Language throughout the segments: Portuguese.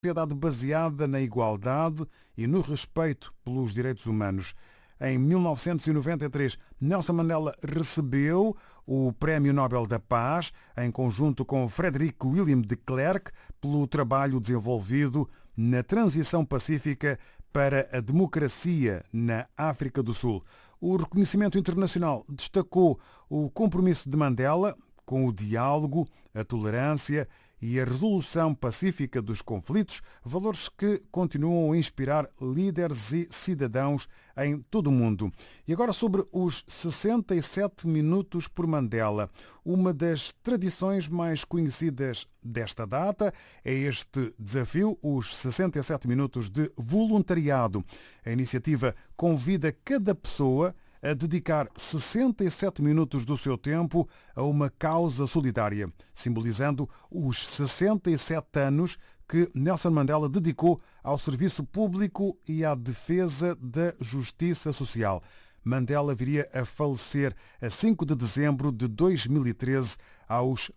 sociedade baseada na igualdade e no respeito pelos direitos humanos. Em 1993, Nelson Mandela recebeu o Prémio Nobel da Paz, em conjunto com Frederick William de Klerk, pelo trabalho desenvolvido na transição pacífica para a democracia na África do Sul. O reconhecimento internacional destacou o compromisso de Mandela com o diálogo, a tolerância e a resolução pacífica dos conflitos, valores que continuam a inspirar líderes e cidadãos em todo o mundo. E agora sobre os 67 minutos por Mandela. Uma das tradições mais conhecidas desta data é este desafio, os 67 minutos de voluntariado. A iniciativa convida cada pessoa a dedicar 67 minutos do seu tempo a uma causa solidária, simbolizando os 67 anos que Nelson Mandela dedicou ao serviço público e à defesa da justiça social. Mandela viria a falecer a 5 de dezembro de 2013, aos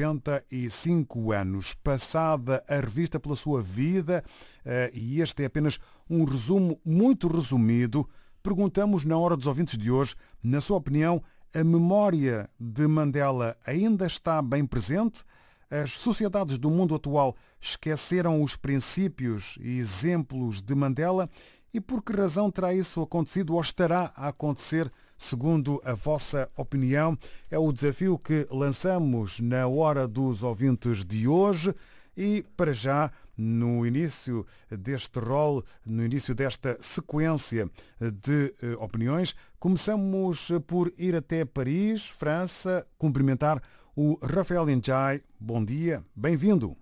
95 anos. Passada a revista pela sua vida, e este é apenas um resumo muito resumido, perguntamos na Hora dos Ouvintes de hoje, na sua opinião, a memória de Mandela ainda está bem presente? As sociedades do mundo atual esqueceram os princípios e exemplos de Mandela? E por que razão terá isso acontecido ou estará a acontecer, segundo a vossa opinião? É o desafio que lançamos na Hora dos Ouvintes de hoje. E, para já, no início deste rol, no início desta sequência de opiniões, começamos por ir até Paris, França, cumprimentar o Rafael Njai. Bom dia, bem-vindo.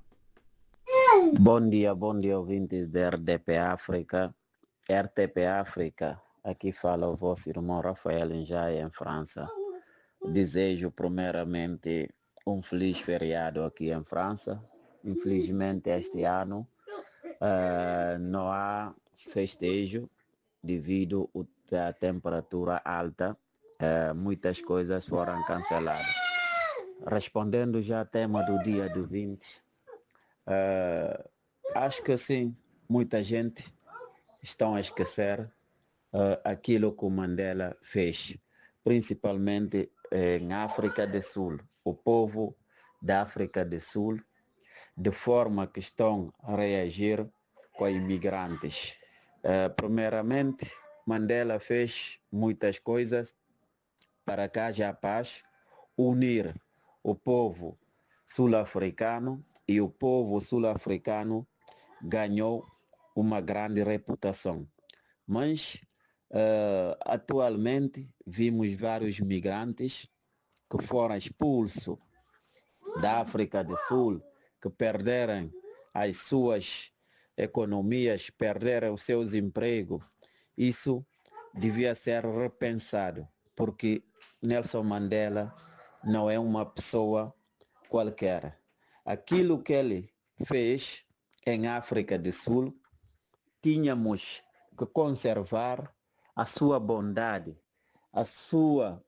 Bom dia, ouvintes da RDP África. RTP África, aqui fala o vosso irmão Rafael Njai, em França. Desejo primeiramente um feliz feriado aqui em França. Infelizmente este ano não há festejo devido à temperatura alta. Muitas coisas foram canceladas. Respondendo já ao tema do dia do 20, acho que sim, muita gente está a esquecer aquilo que o Mandela fez, principalmente em África do Sul. O povo da África do Sul, de forma que estão a reagir com imigrantes. Primeiramente, Mandela fez muitas coisas para que haja paz, unir o povo sul-africano, e o povo sul-africano ganhou uma grande reputação. Mas, atualmente, vimos vários migrantes que foram expulsos da África do Sul, que perderam as suas economias, perderam os seus empregos. Isso devia ser repensado, porque Nelson Mandela não é uma pessoa qualquer. Aquilo que ele fez em África do Sul, tínhamos que conservar a sua bondade, a sua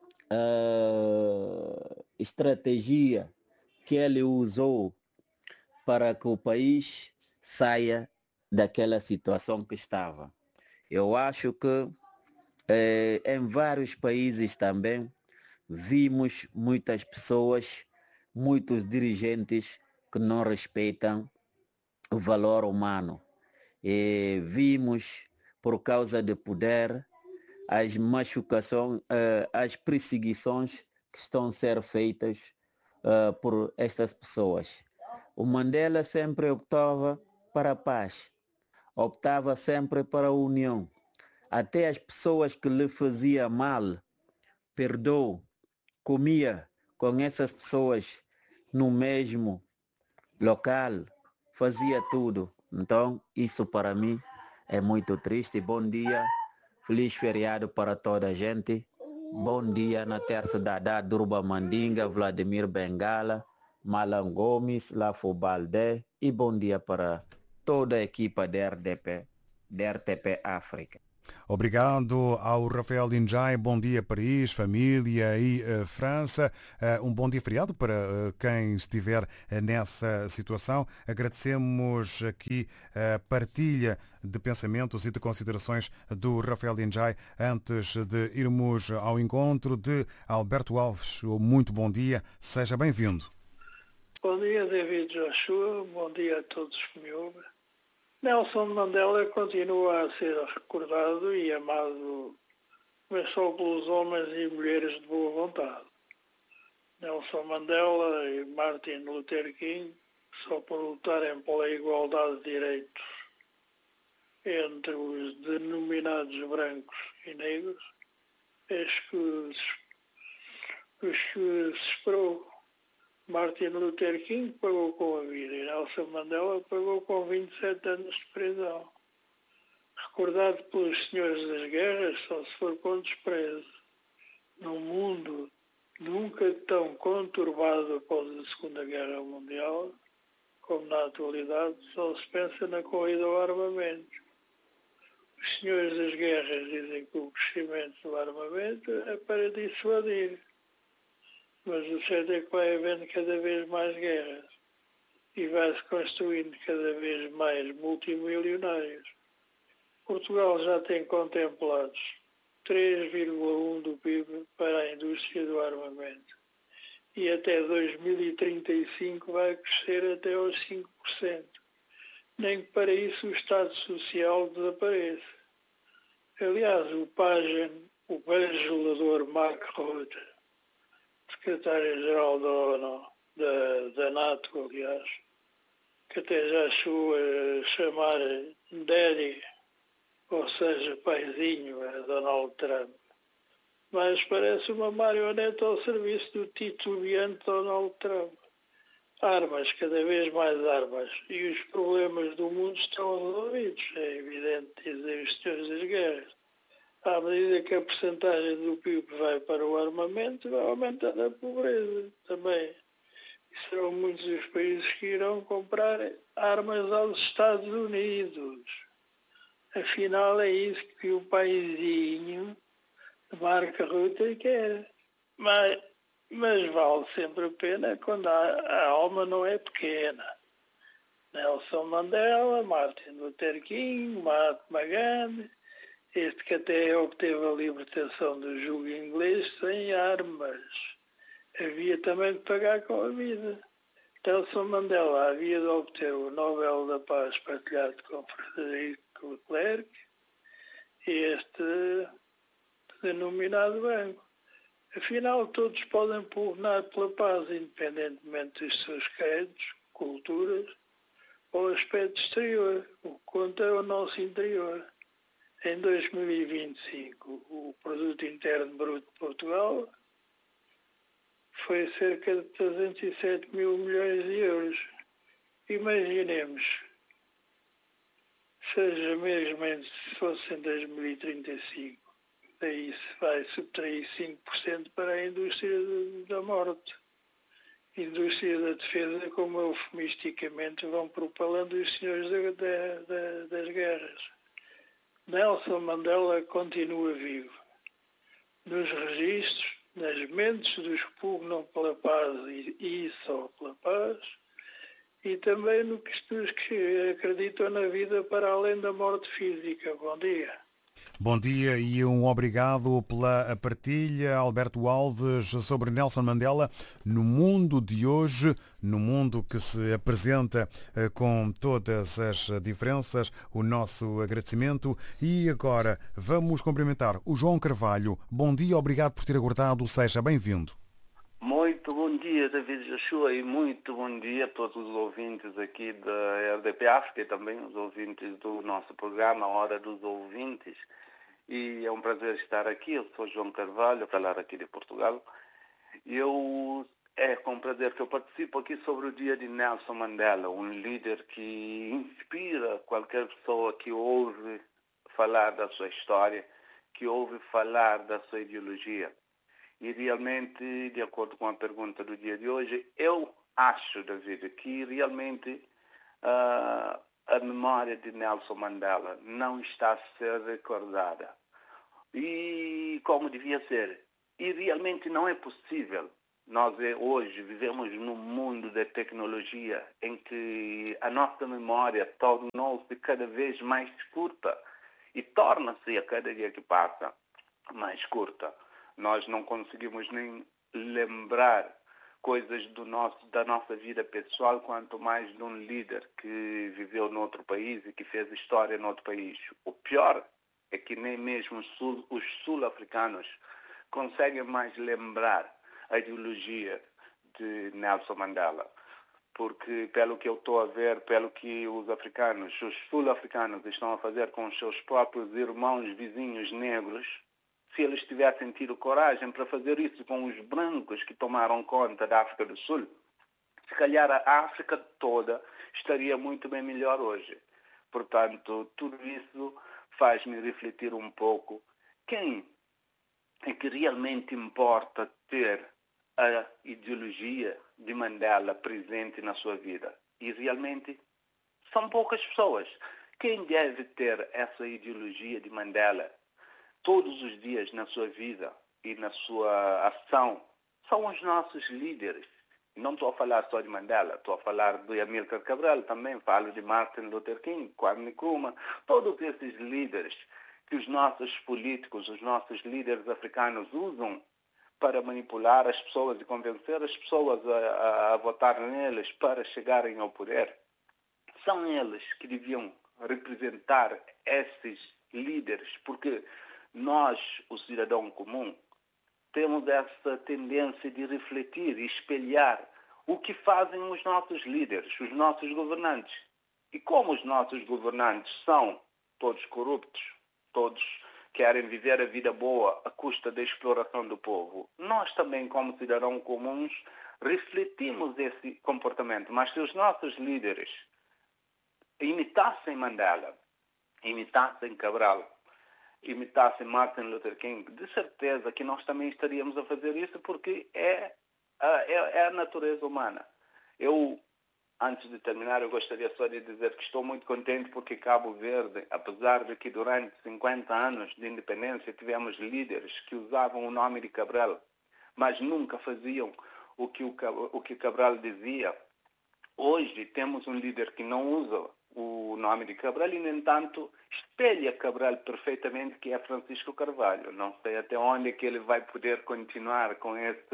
estratégia que ele usou para que o país saia daquela situação que estava. Eu acho que em vários países também vimos muitas pessoas, muitos dirigentes que não respeitam o valor humano. E vimos, por causa de poder, as machucações, as perseguições que estão a ser feitas por estas pessoas. O Mandela sempre optava para a paz, optava sempre para a união. Até as pessoas que lhe faziam mal, perdoou, comia com essas pessoas no mesmo local, fazia tudo. Então, isso para mim é muito triste. Bom dia, feliz feriado para toda a gente. Bom dia na terça da Durba Mandinga, Vladimir Bengala, Malan Gomes, Lafo Balde, e bom dia para toda a equipa da RTP África. Obrigado ao Rafael Linjai. Bom dia, Paris, família e França. Um bom dia feriado para quem estiver nessa situação. Agradecemos aqui a partilha de pensamentos e de considerações do Rafael Linjai antes de irmos ao encontro de Alberto Alves. Muito bom dia, seja bem-vindo. Bom dia, David Joshua. Bom dia a todos que me ouvem. Nelson Mandela continua a ser recordado e amado, mas só pelos homens e mulheres de boa vontade. Nelson Mandela e Martin Luther King, só por lutarem pela igualdade de direitos entre os denominados brancos e negros, os que se esperou. Martin Luther King pagou com a vida e Nelson Mandela pagou com 27 anos de prisão. Recordado pelos senhores das guerras só se for com desprezo. Num mundo nunca tão conturbado após a Segunda Guerra Mundial, como na atualidade, só se pensa na corrida ao armamento. Os senhores das guerras dizem que o crescimento do armamento é para dissuadir. Mas o certo é que vai havendo cada vez mais guerras e vai-se construindo cada vez mais multimilionários. Portugal já tem contemplados 3,1% do PIB para a indústria do armamento e até 2035 vai crescer até aos 5%. Nem que para isso o Estado Social desapareça. Aliás, o pajem, o bajulador Mark Rutte, secretário-geral da ONU, da NATO, aliás, que até já chegou a chamar Daddy, ou seja, paizinho, a Donald Trump. Mas parece uma marioneta ao serviço do titubeante Donald Trump. Armas, cada vez mais armas, e os problemas do mundo estão resolvidos, é evidente, dizem os senhores das guerras. À medida que a percentagem do PIB vai para o armamento, vai aumentar a pobreza também. E serão muitos os países que irão comprar armas aos Estados Unidos. Afinal, é isso que o paizinho de Mark Rutte quer. Mas vale sempre a pena quando a alma não é pequena. Nelson Mandela, Martin Luther King, Mahatma Gandhi, este que até obteve a libertação do jugo inglês sem armas. Havia também de pagar com a vida. Nelson Mandela havia de obter o Nobel da Paz partilhado com Frederico Leclerc e este denominado banco. Afinal, todos podem pugnar pela paz, independentemente dos seus credos, culturas ou aspecto exterior. O que conta é o nosso interior. Em 2025, o Produto Interno Bruto de Portugal foi cerca de 307 mil milhões de euros. Imaginemos, seja mesmo se fosse em 2035, daí se vai subtrair 5% para a indústria da morte. Indústria da defesa, como eufemisticamente vão propalando os senhores das guerras. Nelson Mandela continua vivo. Nos registros, nas mentes dos que pugnam pela paz e só pela paz, e também dos que acreditam na vida para além da morte física. Bom dia. Bom dia e um obrigado pela partilha, Alberto Alves, sobre Nelson Mandela. No mundo de hoje, no mundo que se apresenta com todas as diferenças, o nosso agradecimento. E agora vamos cumprimentar o João Carvalho. Bom dia, obrigado por ter aguardado, seja bem-vindo. Muito bom dia, David Joshua, e muito bom dia a todos os ouvintes aqui da RDP África e também os ouvintes do nosso programa, a Hora dos Ouvintes. E é um prazer estar aqui. Eu sou João Carvalho, a falar aqui de Portugal. É com prazer que eu participo aqui sobre o dia de Nelson Mandela, um líder que inspira qualquer pessoa que ouve falar da sua história, que ouve falar da sua ideologia. E realmente, de acordo com a pergunta do dia de hoje, eu acho, David, que realmente a memória de Nelson Mandela não está a ser recordada. E como devia ser. E realmente não é possível. Nós hoje vivemos num mundo da tecnologia em que a nossa memória tornou-se cada vez mais curta e torna-se a cada dia que passa mais curta. Nós não conseguimos nem lembrar coisas da nossa vida pessoal, quanto mais de um líder que viveu noutro país e que fez história noutro país. O pior é que nem mesmo os sul-africanos conseguem mais lembrar a ideologia de Nelson Mandela. Porque, pelo que eu estou a ver, pelo que os sul-africanos estão a fazer com os seus próprios irmãos vizinhos negros, se eles tivessem tido coragem para fazer isso com os brancos que tomaram conta da África do Sul, se calhar a África toda estaria muito bem melhor hoje. Portanto, tudo isso faz-me refletir um pouco quem é que realmente importa ter a ideologia de Mandela presente na sua vida. E realmente são poucas pessoas. Quem deve ter essa ideologia de Mandela todos os dias na sua vida e na sua ação são os nossos líderes. Não estou a falar só de Mandela, estou a falar de Amílcar Cabral também, falo de Martin Luther King, Kwame Nkrumah, todos esses líderes que os nossos políticos, os nossos líderes africanos usam para manipular as pessoas e convencer as pessoas a votar neles para chegarem ao poder. São eles que deviam representar esses líderes, porque nós, o cidadão comum, temos essa tendência de refletir e espelhar o que fazem os nossos líderes, os nossos governantes. E como os nossos governantes são todos corruptos, todos querem viver a vida boa à custa da exploração do povo, nós também, como cidadãos comuns, refletimos esse comportamento. Mas se os nossos líderes imitassem Mandela, imitassem Cabral, imitassem Martin Luther King, de certeza que nós também estaríamos a fazer isso, porque é a natureza humana. Antes de terminar, eu gostaria só de dizer que estou muito contente porque Cabo Verde, apesar de que durante 50 anos de independência tivemos líderes que usavam o nome de Cabral, mas nunca faziam o que Cabral dizia. Hoje temos um líder que não usa o nome de Cabral e, no entanto, espelha Cabral perfeitamente, que é Francisco Carvalho. Não sei até onde é que ele vai poder continuar com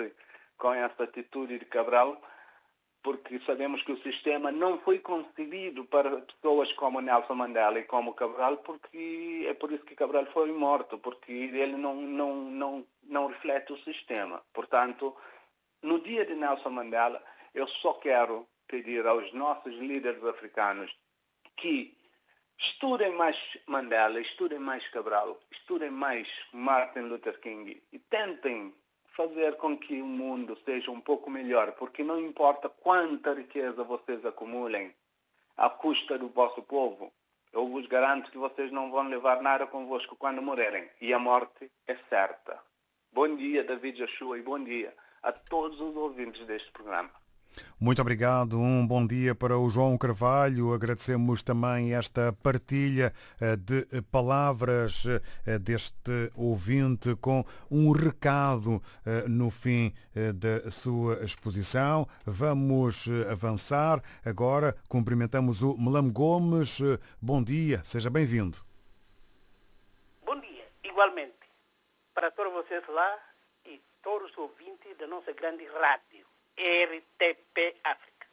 essa atitude de Cabral, porque sabemos que o sistema não foi concebido para pessoas como Nelson Mandela e como Cabral, porque é por isso que Cabral foi morto, porque ele não reflete o sistema. Portanto, no dia de Nelson Mandela, eu só quero pedir aos nossos líderes africanos que estudem mais Mandela, estudem mais Cabral, estudem mais Martin Luther King e tentem fazer com que o mundo seja um pouco melhor, porque não importa quanta riqueza vocês acumulem à custa do vosso povo, eu vos garanto que vocês não vão levar nada convosco quando morrerem, e a morte é certa. Bom dia, David Joshua, e bom dia a todos os ouvintes deste programa. Muito obrigado, um bom dia para o João Carvalho. Agradecemos também esta partilha de palavras deste ouvinte com um recado no fim da sua exposição. Vamos avançar. Agora cumprimentamos o Melam Gomes. Bom dia, seja bem-vindo. Bom dia, igualmente, para todos vocês lá e todos os ouvintes da nossa grande rádio. RTP África.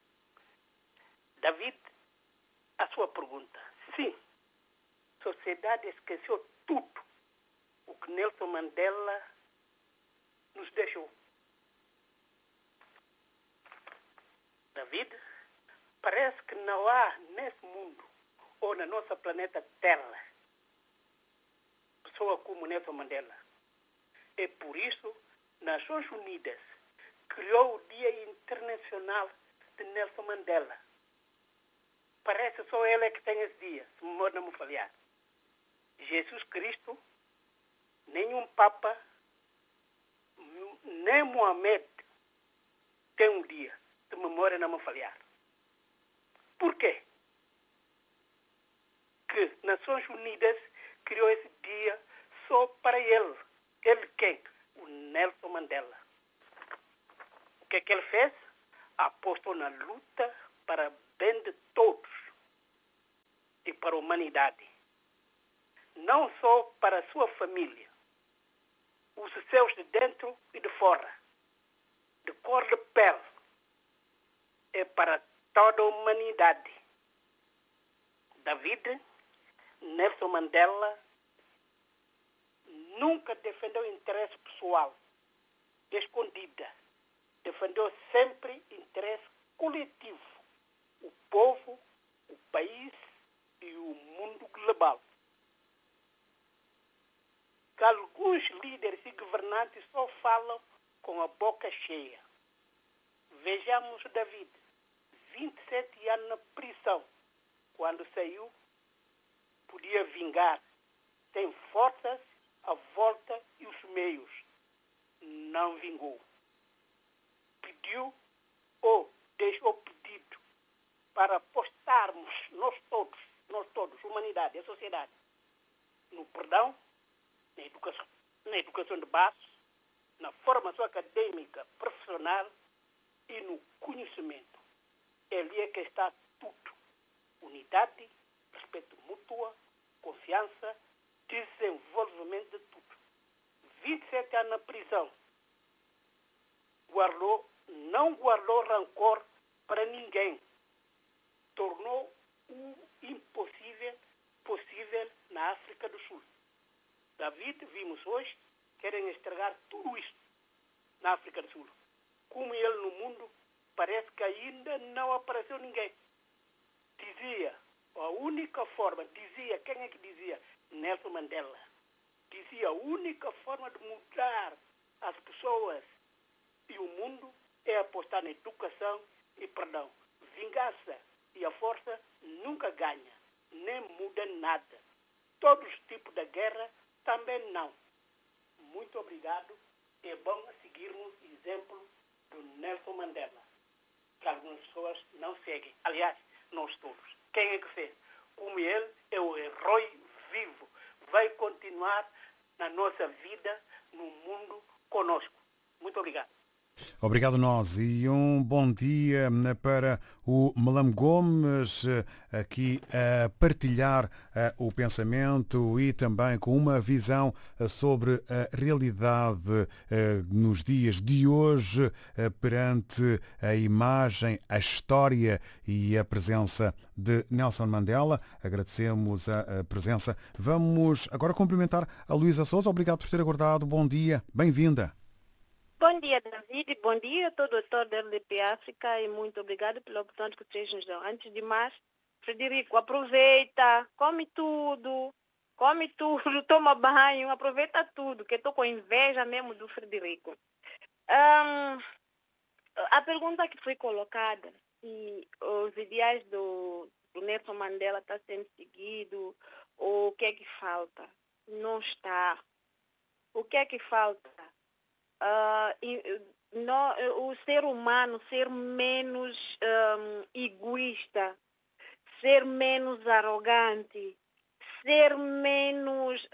David, a sua pergunta. Sim, a sociedade esqueceu tudo o que Nelson Mandela nos deixou. David, parece que não há nesse mundo ou na nossa planeta Terra pessoa como Nelson Mandela. É por isso, Nações Unidas criou o Dia Internacional de Nelson Mandela. Parece só ele que tem esse dia, se memória não me falhar. Jesus Cristo, nenhum Papa, nem Mohamed tem um dia, se memória não me falhar. Por quê? Nações Unidas criou esse dia só para ele. Ele quem? O Nelson Mandela. O que ele fez? Apostou na luta para bem de todos e para a humanidade. Não só para a sua família, os seus de dentro e de fora, de cor de pele, é para toda a humanidade. David Nelson Mandela nunca defendeu interesse pessoal, escondida. Defendeu sempre interesse coletivo, o povo, o país e o mundo global. Que alguns líderes e governantes só falam com a boca cheia. Vejamos David, 27 anos na prisão. Quando saiu, podia vingar. Tem forças, a volta e os meios. Não vingou. Pediu ou deixou pedido para apostarmos nós todos, humanidade, a sociedade, no perdão, na educação de base, na formação acadêmica, profissional e no conhecimento. Ali é que está tudo. Unidade, respeito mútuo, confiança, desenvolvimento de tudo. 27 anos na prisão. Não guardou rancor para ninguém. Tornou o impossível possível na África do Sul. David, vimos hoje, querem estragar tudo isso na África do Sul. Como ele no mundo, parece que ainda não apareceu ninguém. Dizia, a única forma, quem é que dizia? Nelson Mandela. Dizia, a única forma de mudar as pessoas e o mundo é apostar na educação e perdão. Vingança e a força nunca ganha, nem muda nada. Todos os tipos de guerra também não. Muito obrigado. É bom seguirmos o exemplo do Nelson Mandela, que algumas pessoas não seguem. Aliás, nós todos. Quem é que fez? Como ele é o herói vivo. Vai continuar na nossa vida, no mundo, conosco. Muito obrigado. Obrigado nós e um bom dia para o Malam Gomes, aqui a partilhar o pensamento e também com uma visão sobre a realidade nos dias de hoje perante a imagem, a história e a presença de Nelson Mandela. Agradecemos a presença. Vamos agora cumprimentar a Luísa Sousa. Obrigado por ter aguardado. Bom dia. Bem-vinda. Bom dia, David. Bom dia a todo o doutor da LDP África e muito obrigado pela oportunidade que vocês nos dão. Antes de mais, Frederico, aproveita, come tudo, toma banho, aproveita tudo, que estou com inveja mesmo do Frederico. A pergunta que foi colocada, se os ideais do Nelson Mandela estão sendo seguidos, ou o que é que falta? Não está. O que é que falta? O ser humano ser menos egoísta, ser menos arrogante, ser menos...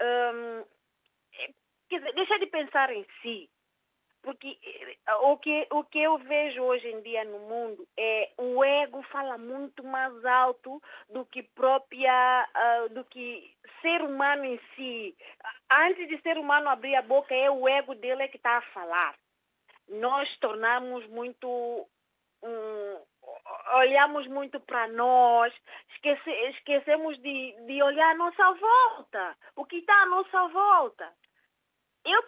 deixa de pensar em si. Porque o que eu vejo hoje em dia no mundo é o ego fala muito mais alto do que do que ser humano em si. Antes de ser humano abrir a boca, é o ego dele que está a falar. Nós tornamos muito... olhamos muito para nós, esquecemos de olhar à nossa volta, o que está à nossa volta. Eu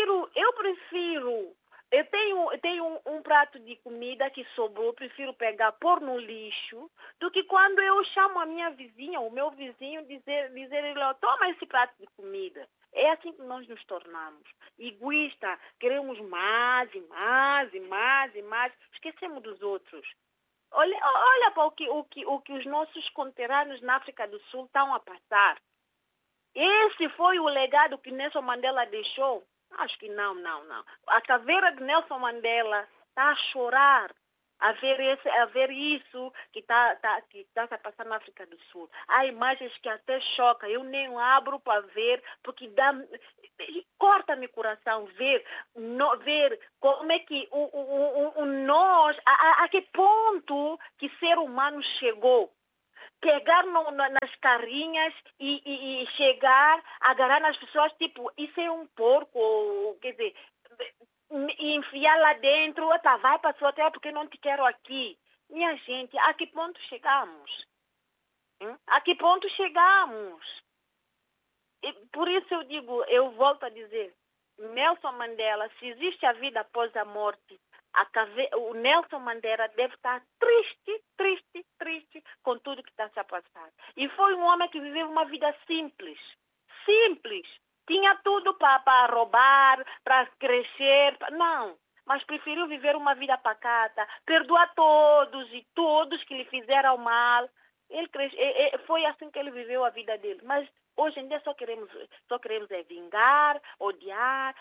tenho um prato de comida que sobrou, eu prefiro pegar, pôr no lixo, do que quando eu chamo a minha vizinha, o meu vizinho, dizer ele, toma esse prato de comida. É assim que nós nos tornamos. Egoísta, queremos mais e mais e mais e mais, esquecemos dos outros. Olha para o que os nossos conterrâneos na África do Sul estão a passar. Esse foi o legado que Nelson Mandela deixou? Acho que não. A caveira de Nelson Mandela está a chorar a ver isso que está a passar na África do Sul. Há imagens que até chocam, eu nem abro para ver, porque corta-me o coração ver como é que nós, a que ponto que ser humano chegou. Pegar nas carrinhas e chegar, agarrar nas pessoas, tipo, isso é um porco, quer dizer, e enfiar lá dentro, vai para a sua terra porque não te quero aqui. Minha gente, a que ponto chegamos? A que ponto chegamos? E por isso eu digo, eu volto a dizer, Nelson Mandela, se existe a vida após a morte, o Nelson Mandela deve estar triste com tudo que está se a passar. E foi um homem que viveu uma vida simples. Tinha tudo para roubar, para crescer. Não, mas preferiu viver uma vida pacata, perdoar todos que lhe fizeram mal. Foi assim que ele viveu a vida dele. Mas hoje em dia só queremos vingar, odiar,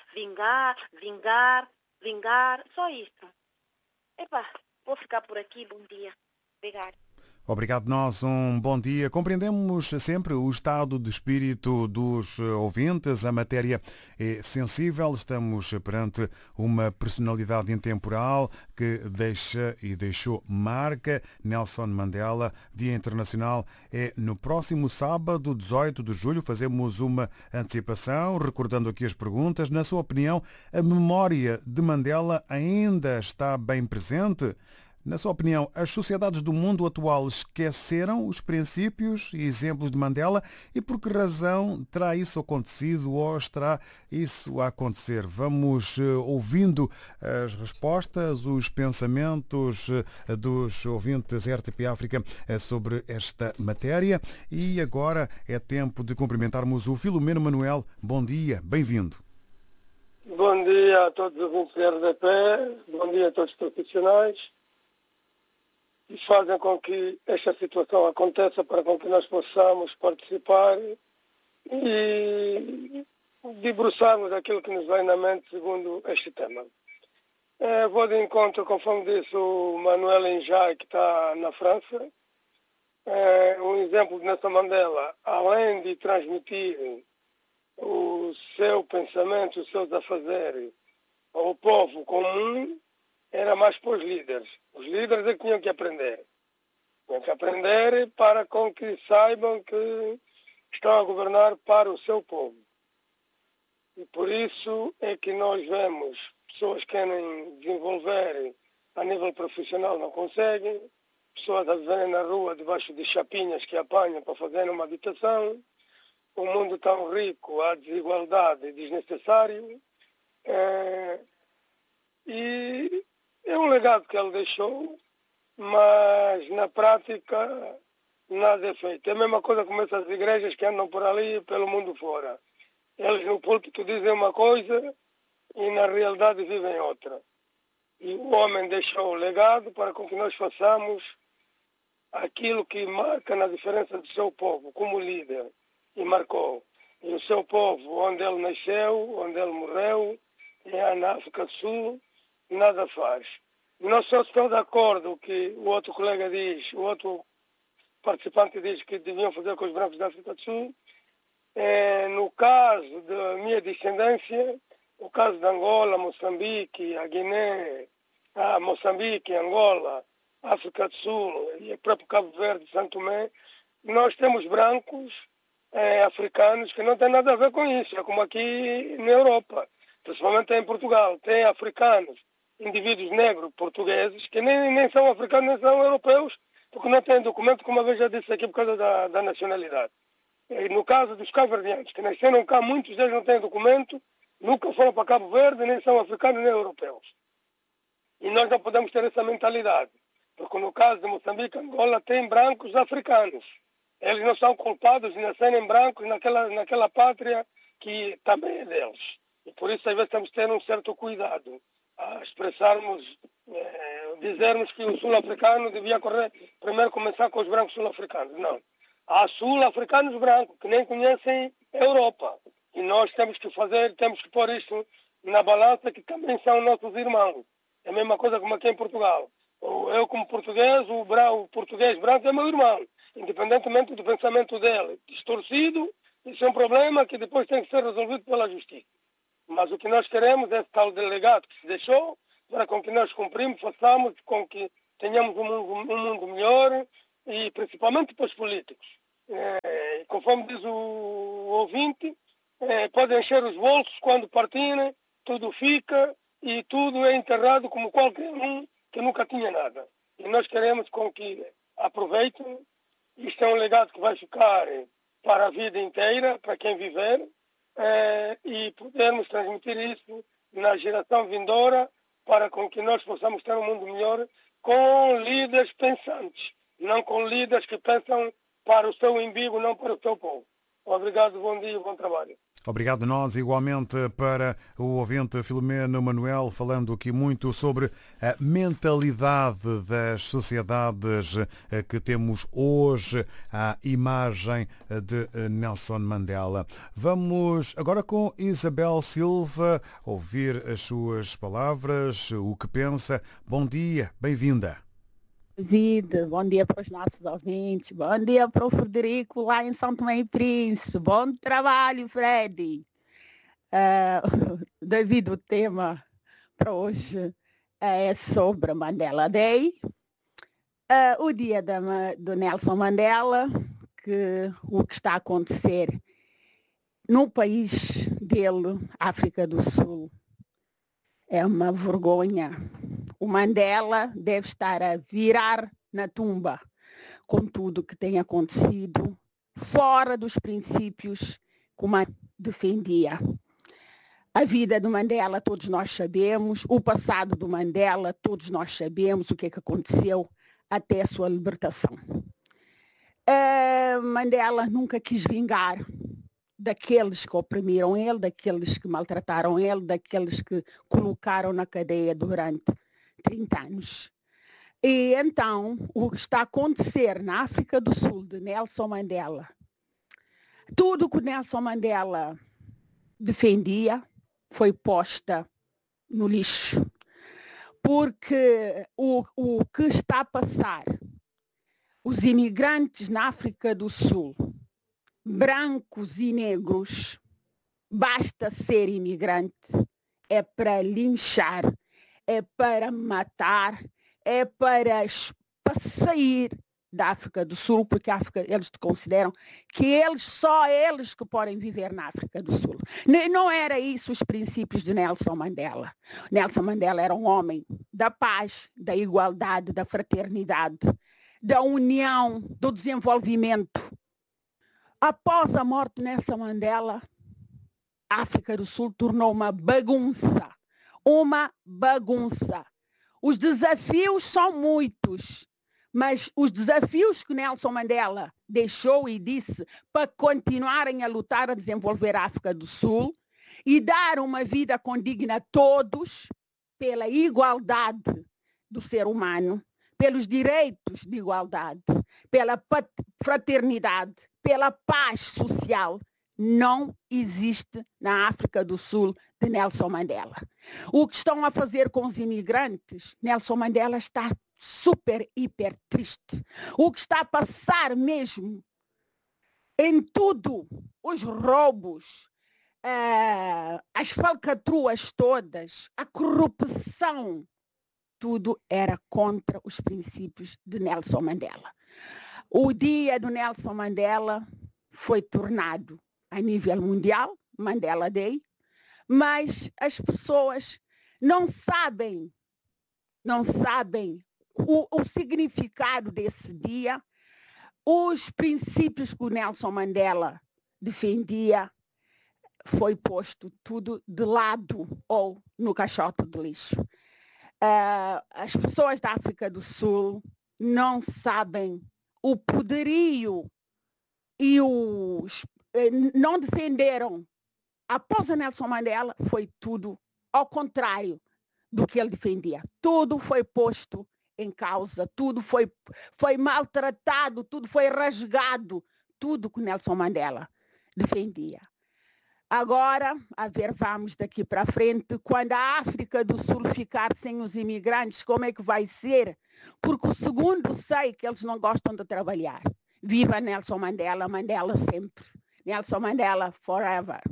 vingar, só isso. Vou ficar por aqui, bom dia. Obrigada. Obrigado nós, um bom dia. Compreendemos sempre o estado de espírito dos ouvintes, a matéria é sensível, estamos perante uma personalidade intemporal que deixou marca. Nelson Mandela, Dia Internacional é no próximo sábado, 18 de julho, fazemos uma antecipação, recordando aqui as perguntas. Na sua opinião, a memória de Mandela ainda está bem presente? Na sua opinião, as sociedades do mundo atual esqueceram os princípios e exemplos de Mandela e por que razão terá isso acontecido ou estará isso a acontecer? Vamos ouvindo as respostas, os pensamentos dos ouvintes RTP África sobre esta matéria e agora é tempo de cumprimentarmos o Filomeno Manuel. Bom dia, bem-vindo. Bom dia a todos os ouvintes da RDP, bom dia a todos os profissionais. E fazem com que esta situação aconteça para com que nós possamos participar e debruçarmos aquilo que nos vem na mente segundo este tema. Vou de encontro, conforme disse o Manuel Enjai, que está na França. Um exemplo de Nelson Mandela, além de transmitir o seu pensamento, os seus afazeres ao povo comum, era mais para os líderes. Os líderes é que tinham que aprender. Tinham que aprender para com que saibam que estão a governar para o seu povo. E por isso é que nós vemos pessoas que querem desenvolver a nível profissional, não conseguem, pessoas a viverem na rua debaixo de chapinhas que apanham para fazer uma habitação, um mundo tão rico, há desigualdade desnecessário, e é um legado que ele deixou, mas na prática nada é feito. É a mesma coisa como essas igrejas que andam por ali pelo mundo fora. Eles no púlpito dizem uma coisa e na realidade vivem outra. E o homem deixou o legado para com que nós façamos aquilo que marca na diferença do seu povo, como líder. E marcou. E o seu povo, onde ele nasceu, onde ele morreu, é na África do Sul, nada faz. Não sei se estou de acordo que o outro colega diz, o outro participante diz que deviam fazer com os brancos da África do Sul. No caso da minha descendência, o caso de Angola, Moçambique, a Guiné, Moçambique, Angola, África do Sul e o próprio Cabo Verde, Santo Tomé, nós temos brancos africanos que não têm nada a ver com isso. É como aqui na Europa, principalmente em Portugal, tem africanos, indivíduos negros portugueses, que nem são africanos, nem são europeus, porque não têm documento, como a vez já disse aqui, por causa da nacionalidade. E no caso dos cabo-verdianos, que nasceram cá, muitos deles não têm documento, nunca foram para Cabo Verde, nem são africanos, nem europeus. E nós não podemos ter essa mentalidade, porque no caso de Moçambique, Angola, tem brancos africanos. Eles não são culpados de nascerem brancos naquela pátria que também é deles. E por isso, às vezes, temos que ter um certo cuidado a expressarmos, dizermos que o sul-africano devia primeiro começar com os brancos sul-africanos. Não. Há sul-africanos brancos que nem conhecem a Europa. E nós temos que pôr isto na balança, que também são nossos irmãos. É a mesma coisa como aqui em Portugal. Eu como português, o português branco é meu irmão, independentemente do pensamento dele. Distorcido, isso é um problema que depois tem que ser resolvido pela justiça. Mas o que nós queremos é esse tal delegado que se deixou, para com que nós cumprimos, façamos com que tenhamos um mundo melhor e principalmente para os políticos. Conforme diz o ouvinte, podem encher os bolsos quando partirem, tudo fica e tudo é enterrado como qualquer um que nunca tinha nada. E nós queremos com que aproveitem. Isto é um legado que vai ficar para a vida inteira, para quem viver, e podermos transmitir isso na geração vindoura para com que nós possamos ter um mundo melhor com líderes pensantes, não com líderes que pensam para o seu umbigo, não para o seu povo. Obrigado, bom dia e bom trabalho. Obrigado nós, igualmente para o ouvinte Filomeno Manuel, falando aqui muito sobre a mentalidade das sociedades que temos hoje, à imagem de Nelson Mandela. Vamos agora com Isabel Silva ouvir as suas palavras, o que pensa. Bom dia, bem-vinda. Bom dia para os nossos ouvintes, bom dia para o Frederico lá em São Tomé e Príncipe, bom trabalho, Freddy. Devido o tema para hoje é sobre Mandela Day, o dia do Nelson Mandela, o que está a acontecer no país dele, África do Sul, é uma vergonha. O Mandela deve estar a virar na tumba com tudo o que tem acontecido, fora dos princípios que o Mandela defendia. A vida do Mandela todos nós sabemos, o passado do Mandela todos nós sabemos o que é que aconteceu até a sua libertação. Mandela nunca quis vingar daqueles que oprimiram ele, daqueles que maltrataram ele, daqueles que colocaram na cadeia durante 30 anos. E então, o que está a acontecer na África do Sul de Nelson Mandela, tudo que o Nelson Mandela defendia foi posta no lixo. Porque o que está a passar, os imigrantes na África do Sul, brancos e negros, basta ser imigrante, é para linchar, é para matar, é para sair da África do Sul, porque eles consideram que só eles que podem viver na África do Sul. Não era isso os princípios de Nelson Mandela. Nelson Mandela era um homem da paz, da igualdade, da fraternidade, da união, do desenvolvimento. Após a morte de Nelson Mandela, a África do Sul tornou uma bagunça. Uma bagunça. Os desafios são muitos, mas os desafios que Nelson Mandela deixou e disse para continuarem a lutar a desenvolver a África do Sul e dar uma vida condigna a todos pela igualdade do ser humano, pelos direitos de igualdade, pela fraternidade, pela paz social, não existe na África do Sul de Nelson Mandela. O que estão a fazer com os imigrantes, Nelson Mandela está super, hiper triste. O que está a passar mesmo em tudo, os roubos, as falcatruas todas, a corrupção, tudo era contra os princípios de Nelson Mandela. O dia do Nelson Mandela foi tornado a nível mundial, Mandela Day, mas as pessoas não sabem o significado desse dia, os princípios que o Nelson Mandela defendia, foi posto tudo de lado ou no caixote de lixo. As pessoas da África do Sul não sabem o poderio e não defenderam. Após a Nelson Mandela, foi tudo ao contrário do que ele defendia. Tudo foi posto em causa, tudo foi maltratado, tudo foi rasgado, tudo que Nelson Mandela defendia. Agora, vamos daqui para frente, quando a África do Sul ficar sem os imigrantes, como é que vai ser? Porque o segundo, sei que eles não gostam de trabalhar. Viva Nelson Mandela, Mandela sempre. Nelson Mandela forever.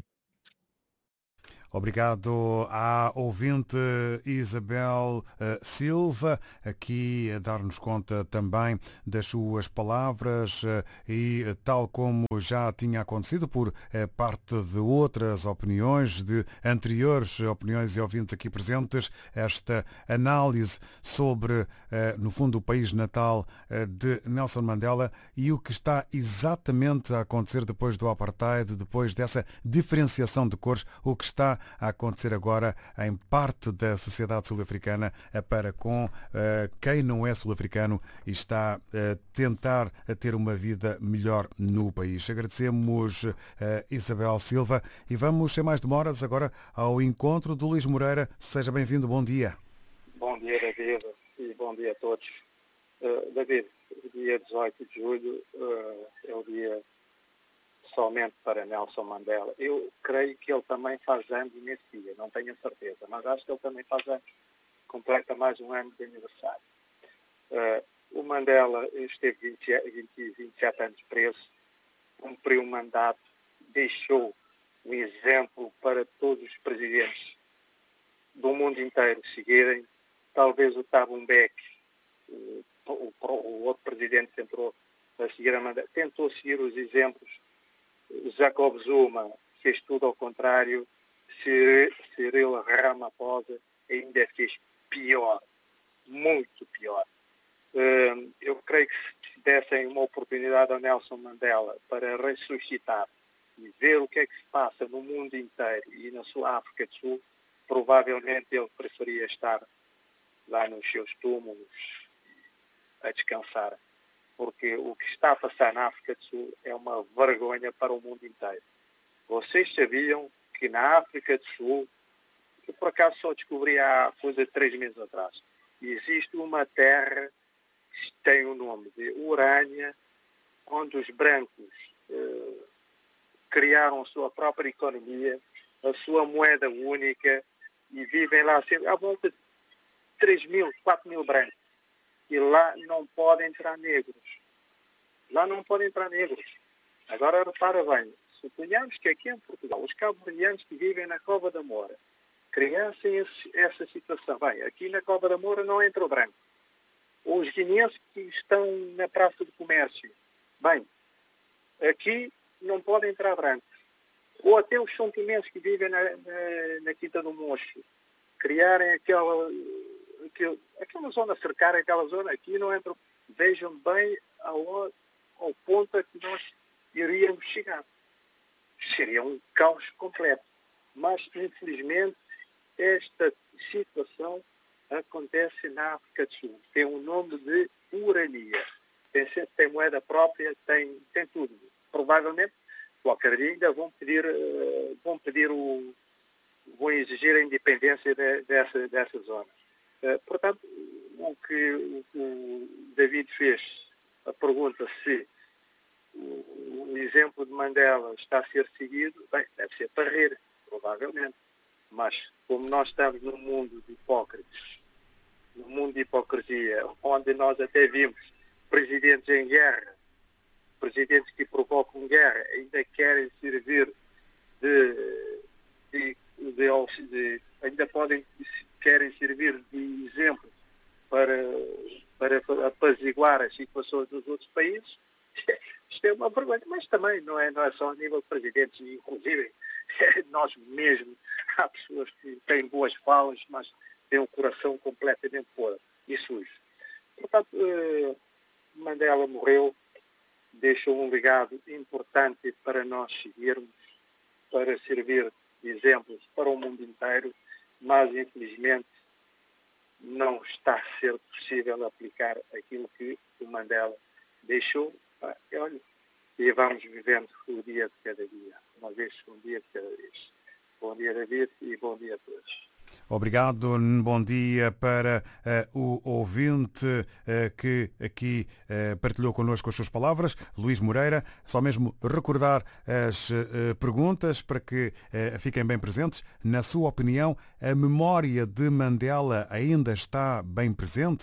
Obrigado à ouvinte Isabel Silva, aqui a dar-nos conta também das suas palavras e tal como já tinha acontecido por parte de outras opiniões, de anteriores opiniões e ouvintes aqui presentes, esta análise sobre, no fundo, o país natal de Nelson Mandela e o que está exatamente a acontecer depois do apartheid, depois dessa diferenciação de cores, o que está a acontecer agora em parte da sociedade sul-africana para com quem não é sul-africano e está a tentar ter uma vida melhor no país. Agradecemos Isabel Silva e vamos, sem mais demoras, agora ao encontro do Luís Moreira. Seja bem-vindo, bom dia. Bom dia, David, e bom dia a todos. David, o dia 18 de julho é o dia somente para Nelson Mandela. Eu creio que ele também faz anos nesse dia, não tenho a certeza, mas acho que ele também faz anos, completa mais um ano de aniversário. O Mandela esteve 27 anos preso, cumpriu um mandato, deixou um exemplo para todos os presidentes do mundo inteiro seguirem. Talvez o Thabo Mbeki, o outro presidente que entrou a seguir a Mandela, tentou seguir os exemplos. Jacob Zuma fez tudo ao contrário. Cyril Ramaphosa ainda fez pior, muito pior. Eu creio que se dessem uma oportunidade ao Nelson Mandela para ressuscitar e ver o que é que se passa no mundo inteiro e na sua África do Sul, provavelmente ele preferia estar lá nos seus túmulos a descansar. Porque o que está a passar na África do Sul é uma vergonha para o mundo inteiro. Vocês sabiam que na África do Sul, eu por acaso só descobri há coisa de 3 meses atrás, existe uma terra que tem o nome de Urânia, onde os brancos criaram a sua própria economia, a sua moeda única, e vivem lá à volta de 3.000, 4.000 brancos. E lá não podem entrar negros. Lá não podem entrar negros. Agora repara bem, suponhamos que aqui em Portugal, os cabo-verdianos que vivem na Cova da Moura, criassem essa situação. Bem, aqui na Cova da Moura não entra o branco. Ou os guineenses que estão na Praça do Comércio. Bem, aqui não podem entrar brancos. Ou até os sontimenses que vivem na Quinta do Mocho, criarem aquela zona, cercar aquela zona, aqui não entra. Vejam bem ao ponto a que nós iríamos chegar. Seria um caos completo. Mas, infelizmente, esta situação acontece na África do Sul. Tem o nome de Urania. Tem moeda própria, tem tudo. Provavelmente, qualquer dia ainda vão exigir a independência dessa zona. Portanto, o que o David fez, a pergunta se o exemplo de Mandela está a ser seguido, bem, deve ser para rir, provavelmente. Mas, como nós estamos num mundo de hipócritas, num mundo de hipocrisia, onde nós até vimos presidentes em guerra, presidentes que provocam guerra, ainda querem servir querem servir de exemplo para apaziguar as situações dos outros países. Isto é uma vergonha, mas também não é só a nível de presidentes, inclusive nós mesmos, há pessoas que têm boas falas, mas têm um coração completamente podre e sujo. Portanto, Mandela morreu, deixou um legado importante para nós seguirmos, para servir de exemplos para o mundo inteiro, mas infelizmente não está a ser possível aplicar aquilo que o Mandela deixou. E vamos vivendo o dia de cada dia, uma vez um dia de cada vez. Bom dia, David, e bom dia a todos. Obrigado, bom dia para o ouvinte que aqui partilhou connosco as suas palavras, Luís Moreira. Só mesmo recordar as perguntas para que fiquem bem presentes. Na sua opinião, a memória de Mandela ainda está bem presente?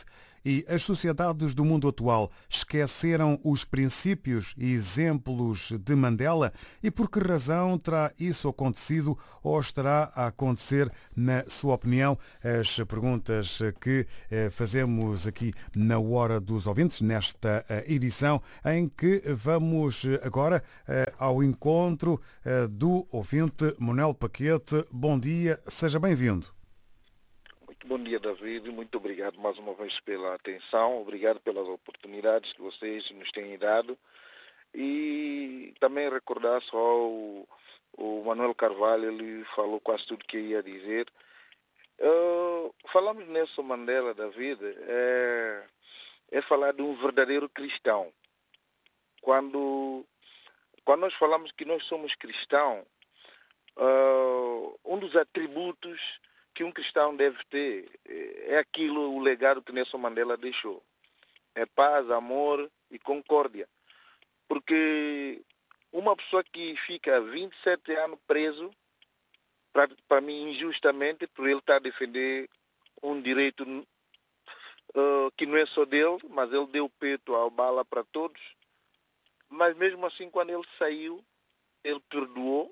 e as sociedades do mundo atual esqueceram os princípios e exemplos de Mandela? E por que razão terá isso acontecido ou estará a acontecer, na sua opinião? As perguntas que fazemos aqui na Hora dos Ouvintes, nesta edição, em que vamos agora ao encontro do ouvinte Manuel Paquete. Bom dia, seja bem-vindo. Muito bom dia, David. Muito obrigado mais uma vez pela atenção. Obrigado pelas oportunidades que vocês nos têm dado. E também recordar só o Manuel Carvalho, ele falou quase tudo que ia dizer. Falamos de Nelson Mandela, David, é falar de um verdadeiro cristão. Quando nós falamos que nós somos cristãos, um dos atributos que um cristão deve ter é aquilo, o legado que Nelson Mandela deixou. É paz, amor e concórdia. Porque uma pessoa que fica 27 anos preso, para mim injustamente, por ele estar a defender um direito que não é só dele, mas ele deu peito à bala para todos. Mas mesmo assim, quando ele saiu, ele perdoou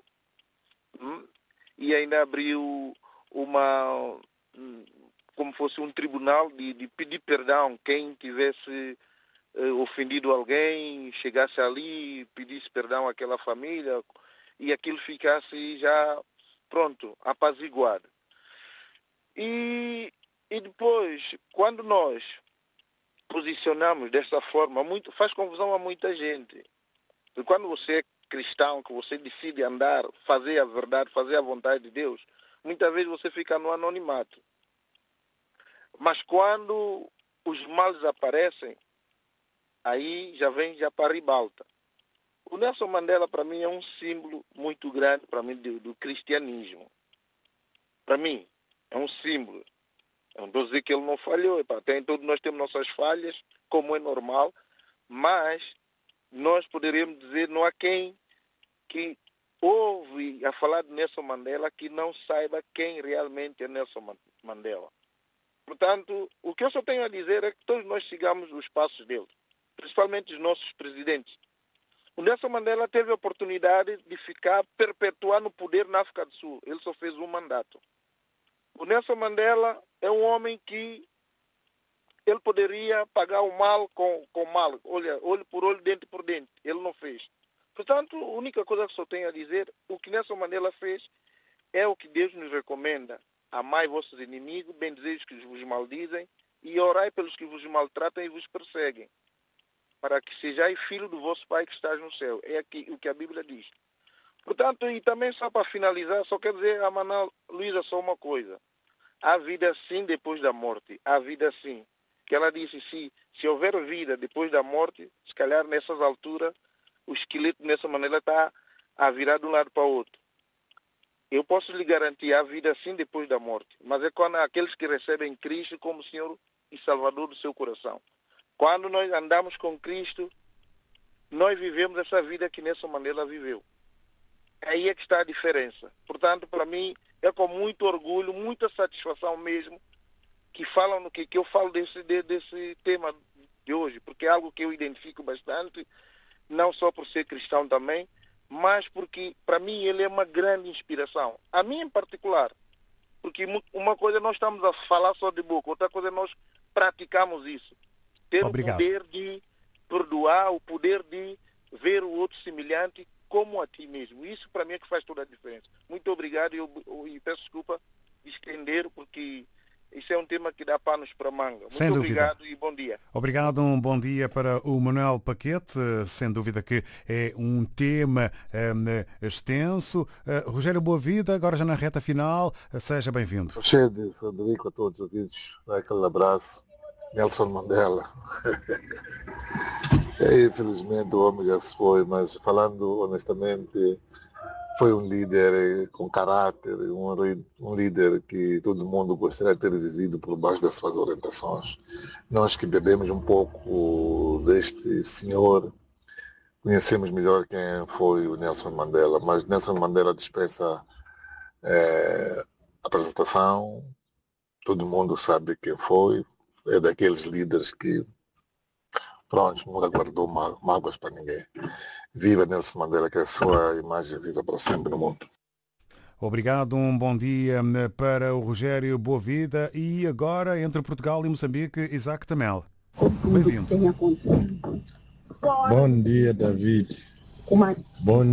e ainda abriu como fosse um tribunal de pedir perdão quem tivesse ofendido alguém, chegasse ali, pedisse perdão àquela família e aquilo ficasse já pronto, apaziguado. E depois, quando nós posicionamos dessa forma, faz confusão a muita gente. E quando você é cristão, que você decide andar, fazer a verdade, fazer a vontade de Deus, muitas vezes você fica no anonimato. Mas quando os males aparecem, aí já vem para a ribalta. O Nelson Mandela, para mim, é um símbolo muito grande para mim do cristianismo. Para mim, é um símbolo. Eu não estou dizendo que ele não falhou. Até todos nós temos nossas falhas, como é normal, mas nós poderíamos dizer, não há quem que ouve a falar de Nelson Mandela que não saiba quem realmente é Nelson Mandela. Portanto, o que eu só tenho a dizer é que todos nós sigamos os passos dele, principalmente os nossos presidentes. O Nelson Mandela teve a oportunidade de perpetuar no poder na África do Sul. Ele só fez um mandato. O Nelson Mandela é um homem que ele poderia pagar o mal com mal. Olha, olho por olho, dente por dente. Ele não fez. Portanto, a única coisa que só tenho a dizer, o que Nelson Mandela fez é o que Deus nos recomenda. Amai vossos inimigos, bendizei os que vos maldizem e orai pelos que vos maltratam e vos perseguem, para que sejais filho do vosso Pai que estás no céu. É aqui o que a Bíblia diz. Portanto, e também só para finalizar, só quero dizer a Manuel Luísa só uma coisa. Há vida sim depois da morte. Há vida sim. Que ela disse, se houver vida depois da morte, se calhar nessas alturas, o esqueleto nessa maneira está a virar de um lado para o outro. Eu posso lhe garantir a vida sim depois da morte, mas é quando aqueles que recebem Cristo como Senhor e Salvador do seu coração. Quando nós andamos com Cristo, nós vivemos essa vida que Nelson Mandela viveu. Aí é que está a diferença. Portanto, para mim, é com muito orgulho, muita satisfação mesmo, que eu falo desse tema de hoje, porque é algo que eu identifico bastante, não só por ser cristão também, mas porque, para mim, ele é uma grande inspiração. A mim em particular, porque uma coisa nós estamos a falar só de boca, outra coisa nós praticamos isso. Ter Obrigado. O poder de perdoar, o poder de ver o outro semelhante como a ti mesmo. Isso, para mim, é que faz toda a diferença. Muito obrigado e peço desculpa de estender, porque isso é um tema que dá panos para manga. Muito obrigado e bom dia. Obrigado, um bom dia para o Manuel Paquete. Sem dúvida que é um tema extenso. Rogério Boavida, agora já na reta final, seja bem-vindo. Cheio, Frederico, a todos os ouvintes, aquele abraço. Nelson Mandela. Infelizmente o homem já se foi, mas falando honestamente, foi um líder com caráter, um líder que todo mundo gostaria de ter vivido por baixo das suas orientações. Nós que bebemos um pouco deste senhor, conhecemos melhor quem foi o Nelson Mandela, mas Nelson Mandela dispensa apresentação, todo mundo sabe quem foi, é daqueles líderes que, pronto, nunca guardou mágoas para ninguém. Viva Nelson Mandela, que a sua imagem viva para sempre no mundo. Obrigado, um bom dia para o Rogério Boavida. E agora, entre Portugal e Moçambique, Isaac Tamel. Bem-vindo. Bom dia, David. Bom